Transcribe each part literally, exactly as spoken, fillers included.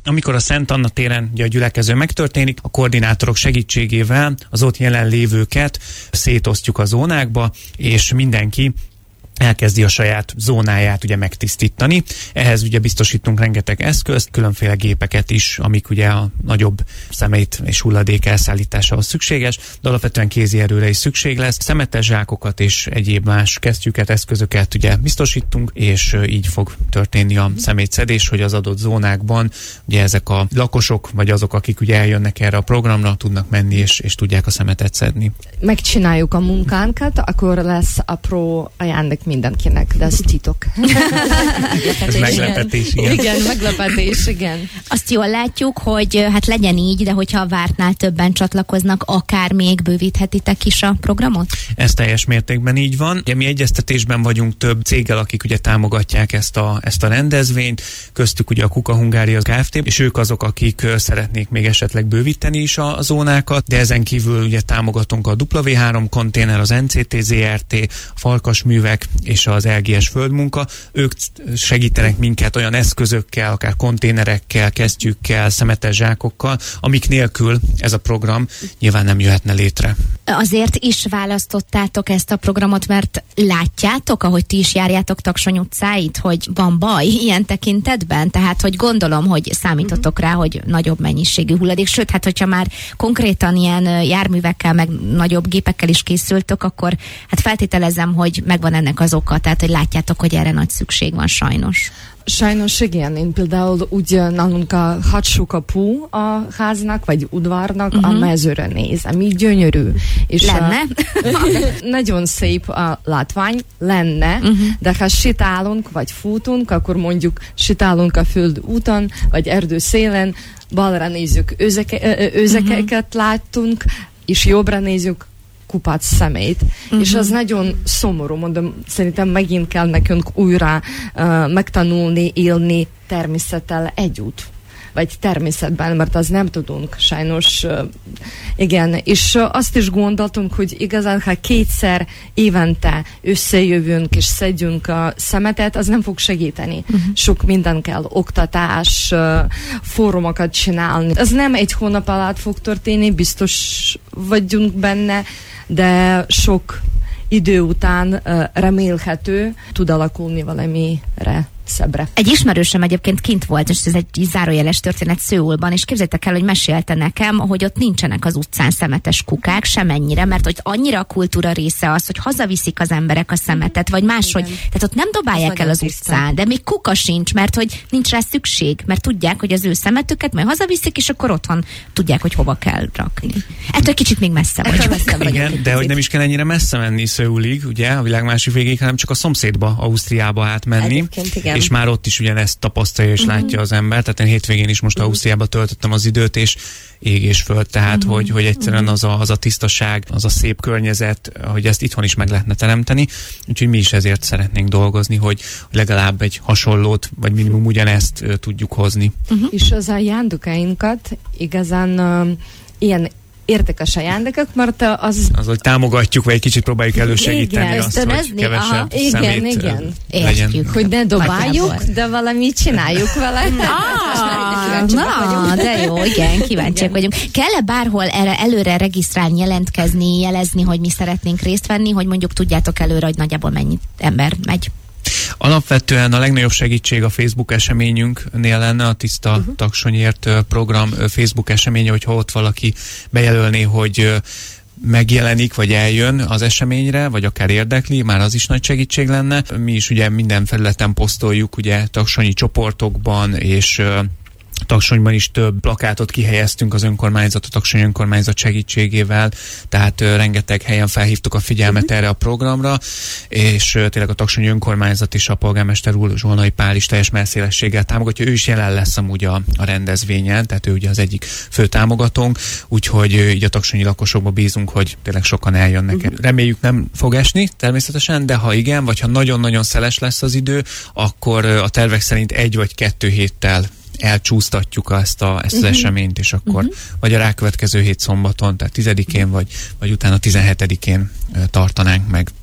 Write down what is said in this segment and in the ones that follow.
Amikor a Szent Anna téren ugye a gyülekező megtörténik, a koordinátorok segítségével az ott jelenlévőket szétosztjuk a zónákba, és mindenki elkezdi a saját zónáját ugye megtisztítani. Ehhez ugye biztosítunk rengeteg eszközt, különféle gépeket is, amik ugye a nagyobb szemét és hulladék elszállításához szükséges, de alapvetően kézi erőre is szükség lesz. Szemetes zsákokat és egyéb más kesztyűket, eszközöket ugye biztosítunk, és így fog történni a szemétszedés, hogy az adott zónákban ugye ezek a lakosok, vagy azok, akik ugye eljönnek erre a programra, tudnak menni és, és tudják a szemetet szedni. Megcsináljuk a munkánkat, akkor lesz apró ajándék mindenkinek, de ez titok. Ez meglepetés, igen. Igen, meglepetés, igen. Azt jól látjuk, hogy hát legyen így, de hogyha a vártnál többen csatlakoznak, akár még bővíthetitek is a programot? Ez teljes mértékben így van. Ugye mi egyeztetésben vagyunk több céggel, akik ugye támogatják ezt a, ezt a rendezvényt, köztük ugye a Kuka Hungária Kft., és ők azok, akik szeretnék még esetleg bővíteni is a, a zónákat, de ezen kívül ugye támogatunk a dupla vé három konténer, az en cé té zé er té, a Farkasművek és az el gé es Földmunka. Ők segítenek minket olyan eszközökkel, akár konténerekkel, kesztyűkkel, szemetes zsákokkal, amik nélkül ez a program nyilván nem jöhetne létre. Azért is választottátok ezt a programot, mert látjátok, ahogy ti is járjátok Taksony utcáit, hogy van baj ilyen tekintetben? Tehát, hogy gondolom, hogy számítotok rá, hogy nagyobb mennyiségű hulladék, sőt, hát hogyha már konkrétan ilyen járművekkel, meg nagyobb gépekkel is készültök, akkor hát feltételezem, hogy megvan ennek az oka, tehát, hogy látjátok, hogy erre nagy szükség van sajnos. Sajnos igen, én például úgy nálunk a hátsó kapu a háznak, vagy udvarnak uh-huh. a mezőre nézem, így gyönyörű. És lenne? A, nagyon szép a látvány, lenne, uh-huh. de ha sétálunk, vagy futunk, akkor mondjuk sétálunk a föld úton, vagy erdő szélen, balra nézzük őzeke, őzekeket uh-huh. láttunk, és jobbra nézzük kupac szemét. Uh-huh. És az nagyon szomorú, mondom, szerintem megint kell nekünk újra uh, megtanulni, élni természettel együtt. Vagy természetben, mert az nem tudunk, sajnos. Uh, igen, és uh, azt is gondoltunk, hogy igazán, ha kétszer évente összejövünk és szedjünk a szemetet, az nem fog segíteni. Uh-huh. Sok minden kell, oktatás, uh, fórumokat csinálni. Ez nem egy hónap alatt fog történni, biztos vagyunk benne, de sok idő után uh, remélhető tud alakulni valamire szebbre. Egy ismerősöm egyébként kint volt, és ez egy zárójeles történet Szőulban, és képzeljétek el, hogy mesélte nekem, hogy ott nincsenek az utcán szemetes kukák, semennyire, mert hogy annyira a kultúra része az, hogy hazaviszik az emberek a szemetet, vagy máshogy. Igen. Tehát ott nem dobálják az el az utcán, de még kuka sincs, mert hogy nincs rá szükség, mert tudják, hogy az ő szemetüket majd hazaviszik, és akkor otthon tudják, hogy hova kell rakni. Ettől kicsit még messze vagy. Messze vagy. Igen, de hogy nem is kell ennyire messze menni Szőulig, ugye, a világ másik végéig, hanem csak a szomszédba, Ausztriába átmenni. És már ott is ugyanezt tapasztalja és uh-huh. látja az ember. Tehát én hétvégén is most uh-huh. Ausztriába töltöttem az időt, és ég és föld. Tehát, uh-huh. hogy, hogy egyszerűen az a, az a tisztaság, az a szép környezet, hogy ezt itthon is meg lehetne teremteni. Úgyhogy mi is ezért szeretnénk dolgozni, hogy legalább egy hasonlót, vagy minimum ugyanezt uh, tudjuk hozni. Uh-huh. És az ajándékainkat igazán uh, ilyen értékes ajándékok, mert az... Az, hogy támogatjuk, vagy egy kicsit próbáljuk elősegíteni igen, azt, hogy kevesebb szemét igen, igen. legyen. Hogy ne dobáljuk, de valamit csináljuk vele. Ah, na, de jó, igen, kíváncsiak vagyunk. Kell-e bárhol erre előre regisztrálni, jelentkezni, jelezni, hogy mi szeretnénk részt venni, hogy mondjuk tudjátok előre, hogy nagyjából mennyi ember megy? Alapvetően a legnagyobb segítség a Facebook eseményünknél lenne, a Tiszta uh-huh. Taksonyért program Facebook eseménye, hogyha ott valaki bejelölné, hogy megjelenik, vagy eljön az eseményre, vagy akár érdekli, már az is nagy segítség lenne. Mi is ugye minden felületen posztoljuk, ugye taksonyi csoportokban, és Taksonyban is több plakátot kihelyeztünk az önkormányzat, a Taksonyi önkormányzat segítségével, tehát uh, rengeteg helyen felhívtuk a figyelmet uh-huh. erre a programra, és uh, tényleg a Taksonyi önkormányzat és a polgármester úr Zsolnai Pál is teljes merszélességgel támogatja. Ő is jelen lesz amúgy a, a rendezvényen, tehát ő ugye az egyik fő támogatónk, úgyhogy uh, így a taksonyi lakosokba bízunk, hogy tényleg sokan eljönnek. Uh-huh. Reméljük nem fog esni természetesen, de ha igen, vagy ha nagyon-nagyon szeles lesz az idő, akkor uh, a tervek szerint egy vagy kettő héttel elcsúsztatjuk ezt, a, ezt az uh-huh. eseményt, és akkor uh-huh. vagy a rákövetkező hét szombaton, tehát tizedikén, vagy, vagy utána tizenhetedikén tartanánk meg.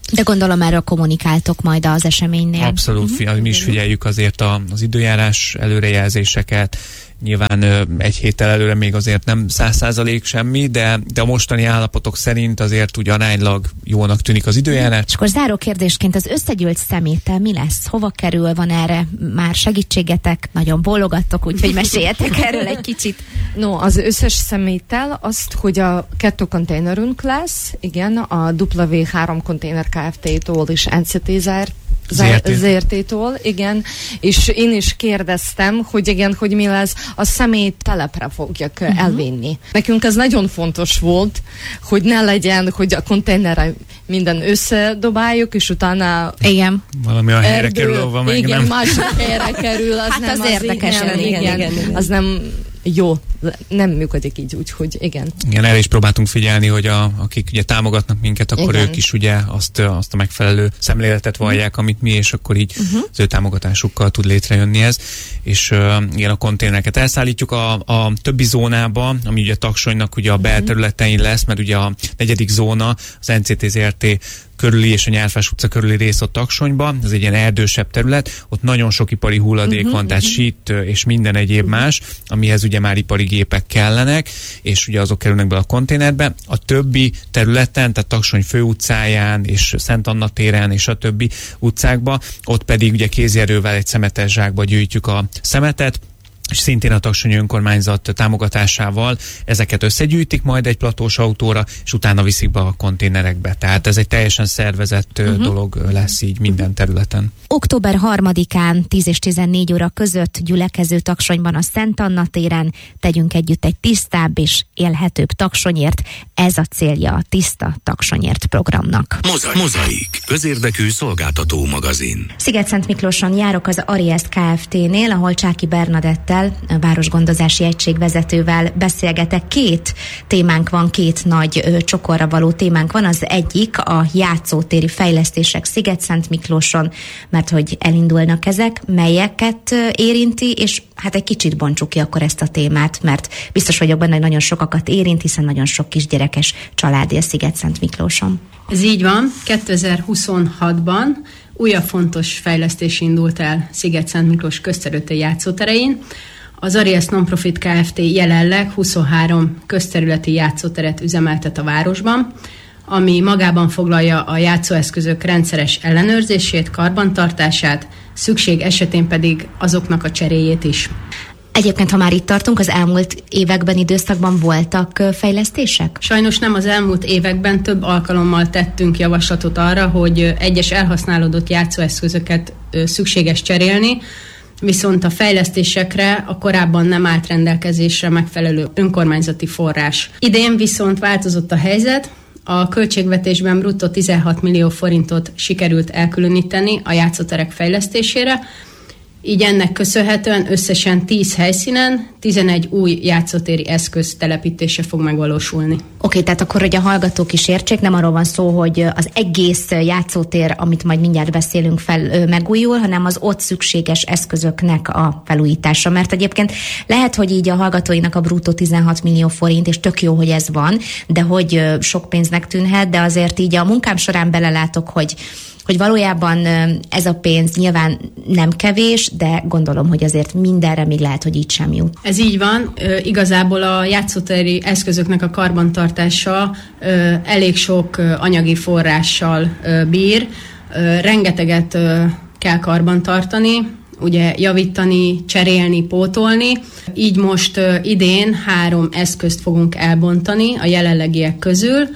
De gondolom erről kommunikáltok majd az eseménynél. Abszolút, uh-huh. mi is figyeljük azért a, az időjárás előrejelzéseket. Nyilván egy héttel előre még azért nem száz százalék semmi, de, de a mostani állapotok szerint azért úgy aránylag jónak tűnik az időjárás. És akkor záró kérdésként az összegyűlt szeméttel mi lesz? Hova kerül? Van erre már segítségetek? Nagyon bólogattok, úgyhogy meséljetek erről egy kicsit. No, az összes szeméttel azt, hogy a kettő konténerünk lesz, igen, a dupla vé három konténer Kft-tól és en cé té zárt zé er té-tól, igen, és én is kérdeztem, hogy igen, hogy mi lesz, a szemét telepre fogjak uh-huh. elvinni. Nekünk ez nagyon fontos volt, hogy ne legyen, hogy a konténerre minden összedobáljuk, és utána igen. valami a helyre kerül, ahova meg igen, nem. másik helyre kerül, az hát nem az, az érdekes, igen, igen, igen, igen, igen. az nem jó, nem működik így, úgyhogy igen. Igen, erre is próbáltunk figyelni, hogy a, akik ugye támogatnak minket, akkor igen. ők is ugye azt, azt a megfelelő szemléletet vallják, amit mi, és akkor így uh-huh. az ő támogatásukkal tud létrejönni ez. És uh, igen, a konténereket elszállítjuk a, a többi zónába, ami ugye Taksonynak ugye a belterületein lesz, mert ugye a negyedik zóna, az en cé té zé er té körüli és a Nyárfás utca körüli rész ott Taksonyban, ez egy ilyen erdősebb terület, ott nagyon sok ipari hulladék uh-huh, van, tehát uh-huh. sít és minden egyéb uh-huh. más, amihez ugye már ipari gépek kellenek, és ugye azok kerülnek be a konténerbe. A többi területen, tehát Taksony főutcáján és Szent Anna téren és a többi utcákba, ott pedig ugye kézierővel egy szemetes zsákba gyűjtjük a szemetet, és szintén a Taksonyi önkormányzat támogatásával ezeket összegyűjtik majd egy platós autóra, és utána viszik be a konténerekbe. Tehát ez egy teljesen szervezett uh-huh. dolog lesz így minden területen. október harmadikán tíz és tizennégy óra között gyülekező Taksonyban a Szent Anna téren tegyünk együtt egy tisztább és élhetőbb Taksonyért. Ez a célja a Tiszta Taksonyért programnak. Moza- Mozaik, közérdekű szolgáltató magazin. Szigetszent Miklóson járok az Ariest Kft-nél, ahol Csáki Bernadettel, a városgondozási egység vezetővel beszélgetek. Két témánk van, két nagy ö, csokorra való témánk van. Az egyik a játszótéri fejlesztések Szigetszent Miklóson, mert hogy elindulnak ezek, melyeket ö, érinti, és hát egy kicsit bontsuk ki akkor ezt a témát, mert biztos vagyok benne, hogy nagyon sokakat érint, hiszen nagyon sok kisgyerekes család él Szigetszent Miklóson. Ez így van. kétezer-huszonhatban újabb fontos fejlesztés indult el Szigetszent Miklós közterületi játszóterein. Az Ariest Nonprofit Kft. Jelenleg huszonhárom közterületi játszóteret üzemeltet a városban, ami magában foglalja a játszóeszközök rendszeres ellenőrzését, karbantartását, szükség esetén pedig azoknak a cseréjét is. Egyébként, ha már itt tartunk, az elmúlt években, időszakban voltak fejlesztések? Sajnos nem, az elmúlt években több alkalommal tettünk javaslatot arra, hogy egyes elhasználódott játszóeszközöket szükséges cserélni, viszont a fejlesztésekre a korábban nem állt rendelkezésre megfelelő önkormányzati forrás. Idén viszont változott a helyzet, a költségvetésben bruttó tizenhat millió forintot sikerült elkülöníteni a játszóterek fejlesztésére, így ennek köszönhetően összesen tíz helyszínen tizenegy új játszótéri eszköz telepítése fog megvalósulni. Oké, okay, tehát akkor, hogy a hallgatók is értsék, nem arról van szó, hogy az egész játszótér, amit majd mindjárt beszélünk fel, megújul, hanem az ott szükséges eszközöknek a felújítása. Mert egyébként lehet, hogy így a hallgatóinak a bruttó tizenhat millió forint, és tök jó, hogy ez van, de hogy sok pénznek tűnhet, de azért így a munkám során belelátok, hogy hogy valójában ez a pénz nyilván nem kevés, de gondolom, hogy azért mindenre még lehet, hogy így sem jut. Ez így van. Igazából a játszótéri eszközöknek a karbantartása elég sok anyagi forrással bír. Rengeteget kell karbantartani, ugye javítani, cserélni, pótolni. Így most idén három eszközt fogunk elbontani a jelenlegiek közül,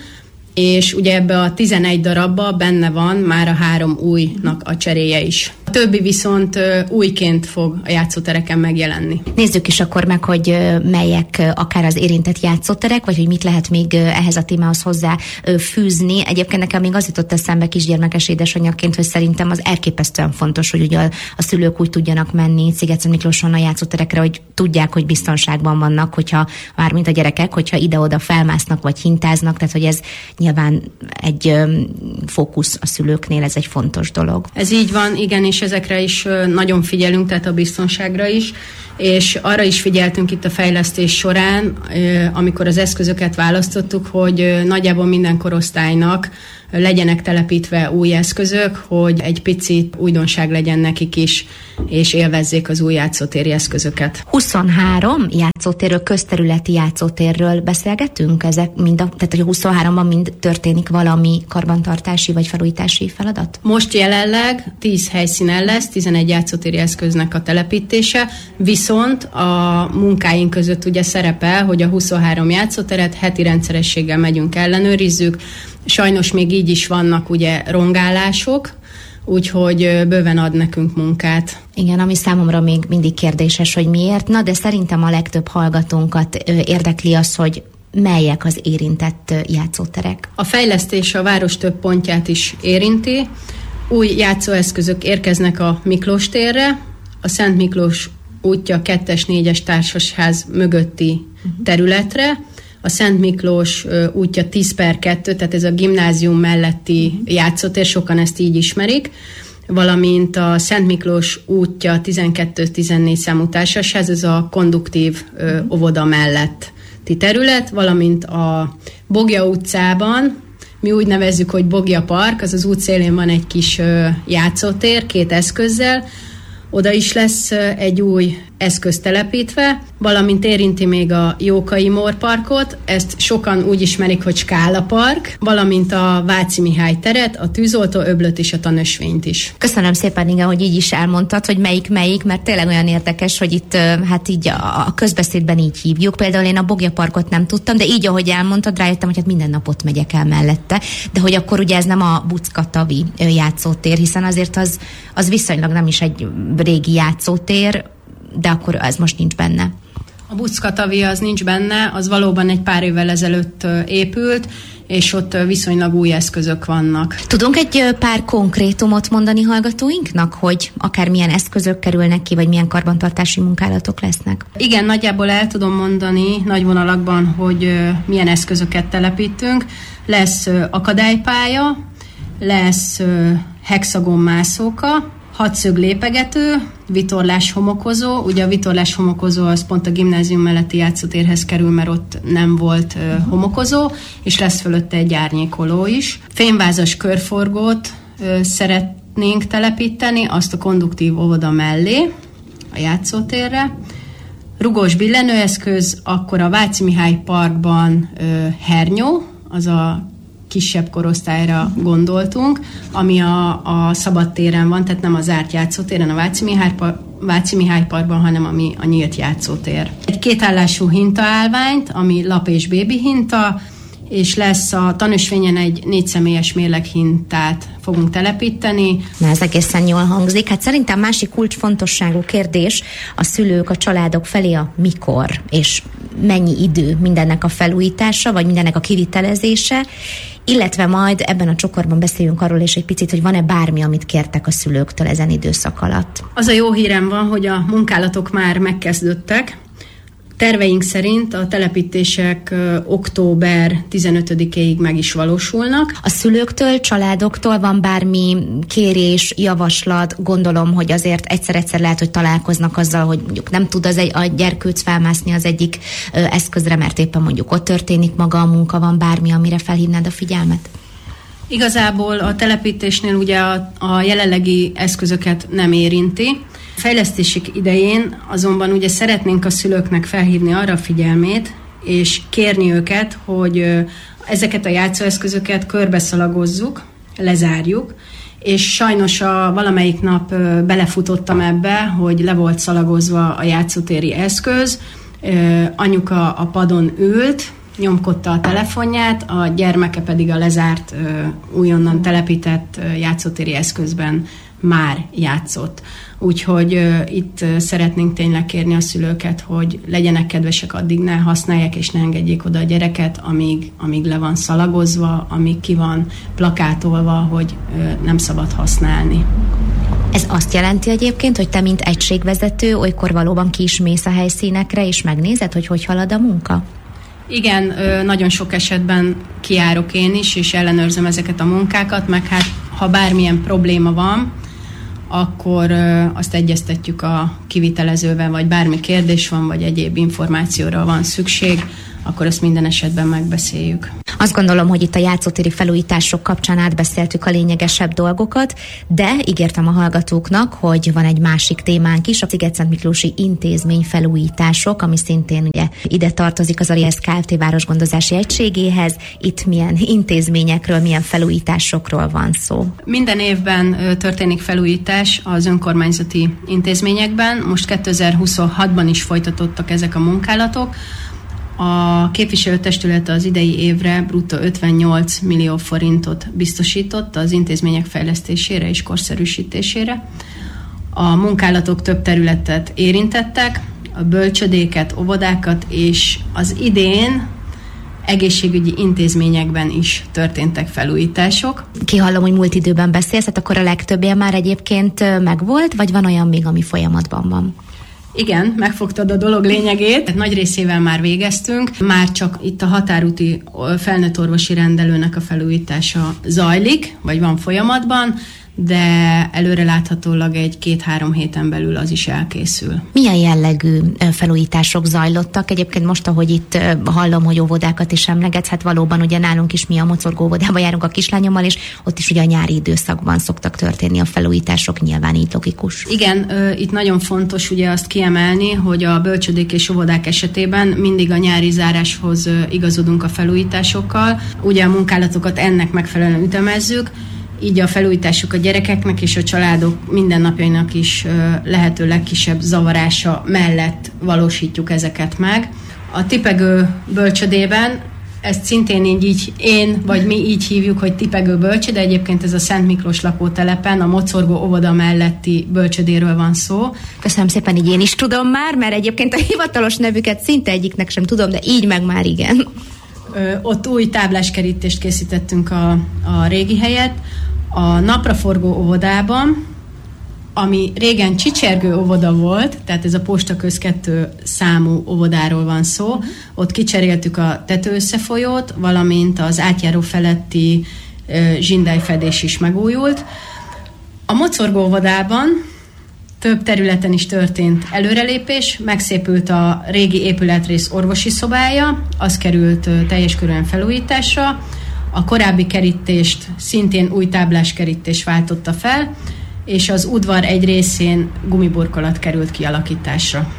és ugye ebbe a tizenegy darabba benne van már a három újnak a cseréje is. A többi viszont újként fog a játszótereken megjelenni. Nézzük is akkor meg, hogy melyek akár az érintett játszóterek, vagy hogy mit lehet még ehhez a témához hozzá fűzni. Egyébként nekem még az jutott eszembe kisgyermekes édesanyjaként, hogy szerintem az elképesztően fontos, hogy ugye a szülők úgy tudjanak menni Szigetszent Miklóson a játszóterekre, hogy tudják, hogy biztonságban vannak, hogyha mármint a gyerekek, hogyha ide-oda felmásznak, vagy hintáznak, tehát hogy ez nyilván egy öm, fókusz a szülőknél, ez egy fontos dolog. Ez így van, igen, és ezekre is nagyon figyelünk, tehát a biztonságra is, és arra is figyeltünk itt a fejlesztés során, amikor az eszközöket választottuk, hogy nagyjából minden korosztálynak legyenek telepítve új eszközök, hogy egy picit újdonság legyen nekik is, és élvezzék az új játszótéri eszközöket. huszonhárom játszótérről, közterületi játszótérről beszélgetünk? Ezek mind a, tehát, hogy a huszonháromban mind történik valami karbantartási vagy felújítási feladat? Most jelenleg tíz helyszínen lesz, tizenegy játszótéri eszköznek a telepítése, viszont a munkáink között ugye szerepel, hogy a huszonhárom játszóteret heti rendszerességgel megyünk, ellenőrizzük. Sajnos még így is vannak ugye rongálások, úgyhogy bőven ad nekünk munkát. Igen, ami számomra még mindig kérdéses, hogy miért. Na, de szerintem a legtöbb hallgatónkat érdekli az, hogy melyek az érintett játszóterek. A fejlesztés a város több pontját is érinti. Új játszóeszközök érkeznek a Miklós térre, a Szent Miklós útja kettes négyes társasház mögötti területre, a Szent Miklós útja tíz per kettő, tehát ez a gimnázium melletti játszótér, sokan ezt így ismerik, valamint a Szent Miklós útja tizenkettő tizennégy számú társasház, ez a konduktív ö, óvoda melletti terület, valamint a Bogja utcában, mi úgy nevezzük, hogy Bogja Park, az az út szélén van egy kis ö, játszótér, két eszközzel, oda is lesz egy új eszköz telepítve, valamint érinti még a Jókai Mór parkot, ezt sokan úgy ismerik, hogy Skála Park, valamint a Váci Mihály teret, a Tűzoltó öblöt és a Tanösvényt is. Köszönöm szépen, igen, hogy így is elmondtad, hogy melyik melyik, mert tényleg olyan érdekes, hogy itt hát így a közbeszédben így hívjuk. Például én a Bogja Parkot nem tudtam, de így, ahogy elmondtad, rájöttem, hogy hát minden napot megyek el mellette, de hogy akkor ugye ez nem a Buczka-Tavi játszótér, hiszen azért az, az viszonylag nem is egy régi játszótér, de akkor ez most nincs benne. A Buczka-Tavi az nincs benne, az valóban egy pár évvel ezelőtt épült, és ott viszonylag új eszközök vannak. Tudunk egy pár konkrétumot mondani hallgatóinknak, hogy akár milyen eszközök kerülnek ki, vagy milyen karbantartási munkálatok lesznek? Igen, nagyjából el tudom mondani nagy vonalakban, hogy milyen eszközöket telepítünk. Lesz akadálypálya, lesz hexagonmászóka, hatszög lépegető, vitorlás homokozó. Ugye a vitorlás homokozó az pont a gimnázium melletti játszótérhez kerül, mert ott nem volt uh, homokozó, és lesz fölötte egy árnyékoló is. Fényvázas körforgót uh, szeretnénk telepíteni, azt a konduktív óvoda mellé, a játszótérre. Rugós billenőeszköz, akkor a Váci Mihály parkban uh, hernyó, az a kisebb korosztályra gondoltunk, ami a, a szabadtéren van, tehát nem a zárt játszótéren, a Váci Mihály, Váci Mihály parkban, hanem ami a nyílt játszótér. Egy kétállású hintaállványt, ami lap és bébi hinta, és lesz a Tanösvényen egy négyszemélyes mérleghintát fogunk telepíteni. Na, ez egészen jól hangzik. Hát szerintem másik kulcsfontosságú kérdés a szülők, a családok felé a mikor, és mennyi idő mindennek a felújítása, vagy mindennek a kivitelezése, illetve majd ebben a csokorban beszéljünk arról és egy picit, hogy van-e bármi, amit kértek a szülőktől ezen időszak alatt. Az a jó hírem van, hogy a munkálatok már megkezdődtek. Terveink szerint a telepítések ö, október tizenötödikéig meg is valósulnak. A szülőktől, családoktól van bármi kérés, javaslat? Gondolom, hogy azért egyszer-egyszer lehet, hogy találkoznak azzal, hogy mondjuk nem tud az egy, a gyerkőc felmászni az egyik ö, eszközre, mert éppen mondjuk ott történik maga a munka, van bármi, amire felhívnád a figyelmet? Igazából a telepítésnél ugye a, a jelenlegi eszközöket nem érinti. Fejlesztésük idején azonban ugye szeretnénk a szülőknek felhívni arra a figyelmét, és kérni őket, hogy ezeket a játszóeszközöket körbeszalagozzuk, lezárjuk, és sajnos a valamelyik nap belefutottam ebbe, hogy le volt szalagozva a játszótéri eszköz, anyuka a padon ült, nyomkodta a telefonját, a gyermeke pedig a lezárt, újonnan telepített játszótéri eszközben már játszott. Úgyhogy uh, itt uh, szeretnénk tényleg kérni a szülőket, hogy legyenek kedvesek, addig ne használják és ne engedjék oda a gyereket, amíg, amíg le van szalagozva, amíg ki van plakátolva, hogy uh, nem szabad használni. Ez azt jelenti egyébként, hogy te, mint egységvezető, olykor valóban ki is mész a helyszínekre, és megnézed, hogy hogy halad a munka? Igen, uh, nagyon sok esetben kijárok én is, és ellenőrzöm ezeket a munkákat, meg hát ha bármilyen probléma van, akkor ö, azt egyeztetjük a kivitelezővel, vagy bármi kérdés van, vagy egyéb információra van szükség, akkor ezt minden esetben megbeszéljük. Azt gondolom, hogy itt a játszótéri felújítások kapcsán átbeszéltük a lényegesebb dolgokat, de ígértem a hallgatóknak, hogy van egy másik témánk is, a Szigetszentmiklósi intézmény felújítások, ami szintén ugye ide tartozik az Ariesz Kft. Városgondozási egységéhez. Itt milyen intézményekről, milyen felújításokról van szó? Minden évben történik felújítás az önkormányzati intézményekben. Most kétezer-huszonhatban is folytatottak ezek a munkálatok. A képviselőtestület az idei évre bruttó ötvennyolc millió forintot biztosított az intézmények fejlesztésére és korszerűsítésére. A munkálatok több területet érintettek, a bölcsödéket, óvodákat, és az idén egészségügyi intézményekben is történtek felújítások. Kihallom, hogy múlt időben beszélsz, hát akkor a legtöbbje már egyébként megvolt, vagy van olyan még, ami folyamatban van? Igen, megfogtad a dolog lényegét. Nagy részével már végeztünk, már csak itt a határúti felnőtt orvosi rendelőnek a felújítása zajlik, vagy van folyamatban, de előreláthatólag egy két-három héten belül az is elkészül. Milyen jellegű felújítások zajlottak? Egyébként most, ahogy itt hallom, hogy óvodákat is emlegetsz, hát valóban ugye nálunk is mi a Mocorgó óvodába járunk a kislányommal, és ott is ugye a nyári időszakban szoktak történni a felújítások, nyilván így logikus. Igen, itt nagyon fontos ugye azt kiemelni, hogy a bölcsödék és óvodák esetében mindig a nyári záráshoz igazodunk a felújításokkal. Ugye a munkálatokat ennek megfelelően ütemezzük, így a felújítások a gyerekeknek és a családok mindennapjainak is lehető legkisebb zavarása mellett valósítjuk ezeket meg. A tipegő bölcsödében, ezt szintén így, így én, vagy mi így hívjuk, hogy tipegő bölcsöde, egyébként ez a Szent Miklós lakótelepen, a Mocorgó óvoda melletti bölcsödéről van szó. Köszönöm szépen, így én is tudom már, mert egyébként a hivatalos nevüket szinte egyiknek sem tudom, de így meg már igen. Ö, ott új tábláskerítést készítettünk a, a régi helyet. A napraforgó óvodában, ami régen Csicsergő óvoda volt, tehát ez a Postaköz kettő számú óvodáról van szó, uh-huh. Ott kicseréltük a tetőösszefolyót, valamint az átjáró feletti uh, zsindályfedés is megújult. A Mocorgó óvodában több területen is történt előrelépés, megszépült a régi épületrész orvosi szobája, az került uh, teljes körűen felújításra. A korábbi kerítést szintén új táblás kerítés váltotta fel, és az udvar egy részén gumiburkolat került kialakításra.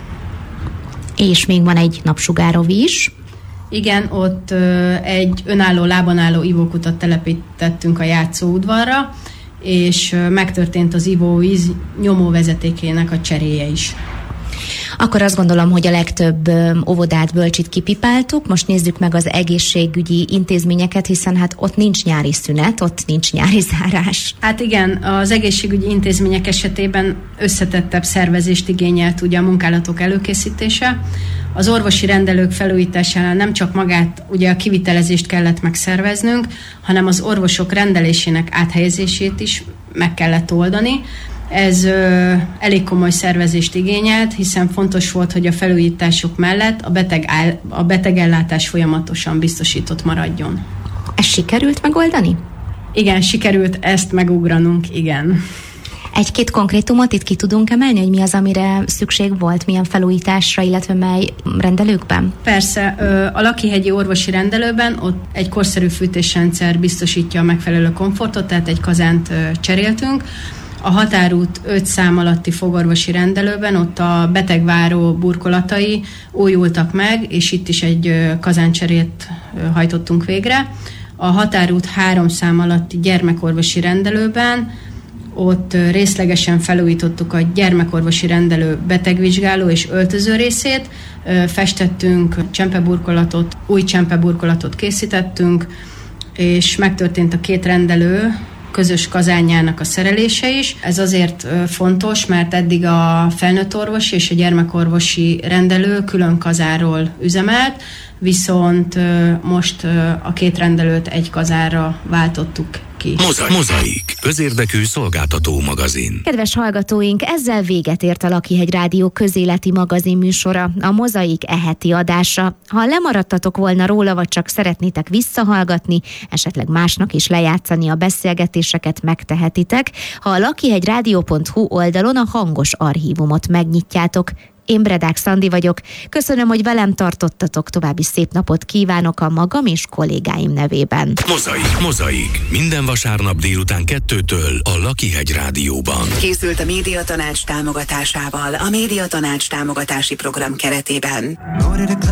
És még van egy napsugárov is. Igen, ott ö, egy önálló lábon álló ivókutat telepítettünk a játszóudvarra, és ö, megtörtént az ivóvíz nyomóvezetékének a cseréje is. Akkor azt gondolom, hogy a legtöbb óvodát, bölcsit kipipáltuk. Most nézzük meg az egészségügyi intézményeket, hiszen hát ott nincs nyári szünet, ott nincs nyári zárás. Hát igen, az egészségügyi intézmények esetében összetettebb szervezést igényelt ugye a munkálatok előkészítése. Az orvosi rendelők felújításánál nem csak magát, ugye a kivitelezést kellett megszerveznünk, hanem az orvosok rendelésének áthelyezését is meg kellett oldani. Ez ö, elég komoly szervezést igényelt, hiszen fontos volt, hogy a felújítások mellett a, beteg áll, a betegellátás folyamatosan biztosított maradjon. Ez sikerült megoldani? Igen, sikerült ezt megugranunk, igen. Egy-két konkrétumot itt ki tudunk emelni, hogy mi az, amire szükség volt, milyen felújításra, illetve mely rendelőkben? Persze, a Lakihegyi orvosi rendelőben ott egy korszerű fűtésrendszer biztosítja a megfelelő komfortot, tehát egy kazánt cseréltünk. A határút öt szám alatti fogorvosi rendelőben ott a betegváró burkolatai újultak meg, és itt is egy kazáncserét hajtottunk végre. A határút három szám alatti gyermekorvosi rendelőben ott részlegesen felújítottuk a gyermekorvosi rendelő betegvizsgáló és öltöző részét, festettünk csempeburkolatot, új csempeburkolatot készítettünk, és megtörtént a két rendelő közös kazánjának a szerelése is. Ez azért fontos, mert eddig a felnőtt orvosi és a gyermekorvosi rendelő külön kazáról üzemelt, viszont most a két rendelőt egy kazárra váltottuk ki. Mozaik, közérdekű szolgáltató magazin. Kedves hallgatóink, ezzel véget ért a Lakihegy Rádió közéleti magazin műsora, a Mozaik e-heti adása. Ha lemaradtatok volna róla, vagy csak szeretnétek visszahallgatni, esetleg másnak is lejátszani a beszélgetéseket, megtehetitek, ha a lakihegyrádió pont hu oldalon a hangos archívumot megnyitjátok. Én Bredák Szandi vagyok. Köszönöm, hogy velem tartottatok, további szép napot kívánok a magam és kollégáim nevében. Mozaik. Mozaik. Minden vasárnap délután kettőtől a Lakihegy Rádióban. Készült a Médiatanács támogatásával, a Médiatanács támogatási program keretében.